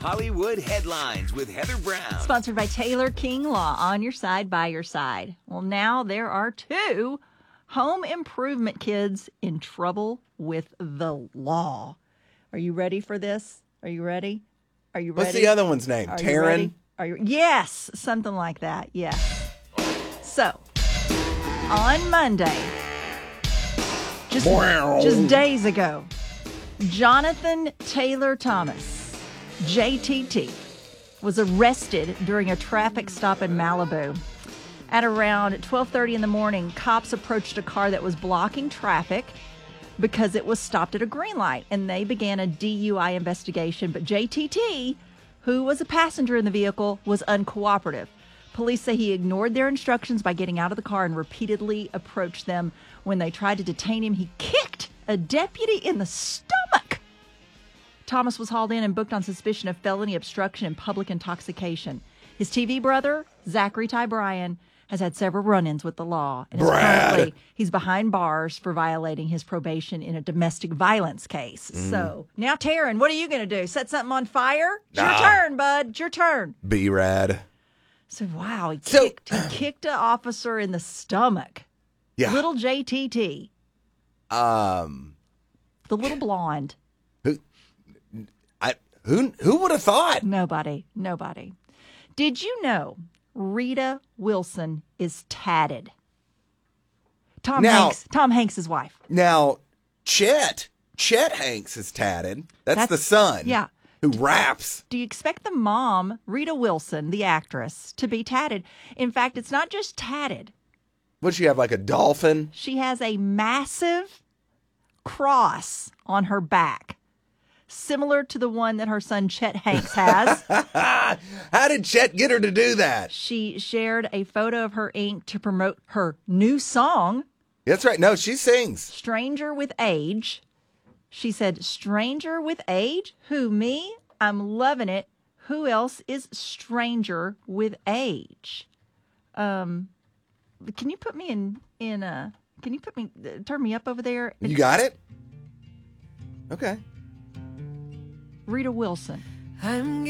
Hollywood Headlines with Heather Brown. Sponsored by Taylor King Law, on your side, by your side. Well, now there are 2 home improvement kids in trouble with the law. Are you ready for this? Are you ready? Are you ready? What's the other one's name? Are Taryn? Yes, something like that. Yes. So, on Monday, just days ago, Jonathan Taylor Thomas, JTT, was arrested during a traffic stop in Malibu. At around 12:30 in the morning, cops approached a car that was blocking traffic because it was stopped at a green light, and they began a DUI investigation. But JTT, who was a passenger in the vehicle, was uncooperative. Police say he ignored their instructions by getting out of the car and repeatedly approached them. When they tried to detain him, he kicked a deputy in the stomach. Thomas was hauled in and booked on suspicion of felony obstruction and public intoxication. His TV brother, Zachary Ty Bryan, has had several run-ins with the law. And currently, he's behind bars for violating his probation in a domestic violence case. So, now, Taryn, what are you going to do? Set something on fire? It's your turn, bud. It's your turn. Be rad. So, wow, he kicked an officer in the stomach. Yeah. Little JTT. The little blonde. Who would have thought? Nobody. Did you know Rita Wilson is tatted? Tom Hanks' wife. Now, Chet Hanks is tatted. That's the son. Yeah. Who raps. Do you expect the mom, Rita Wilson, the actress, to be tatted? In fact, it's not just tatted. What, she have like a dolphin? She has a massive cross on her back, similar to the one that her son Chet Hanks has. How did Chet get her to do that? She shared a photo of her ink to promote her new song. That's right. No, she sings. Stranger with Age. She said, stranger with age? Who, me? I'm loving it. Who else is stranger with age? Can you put me turn me up over there? You got it? Okay. Rita Wilson.